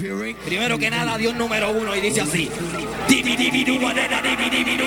Primero que nada, Dios número uno, y dice así. Divi, divi, du, guarena, divi, divi, du.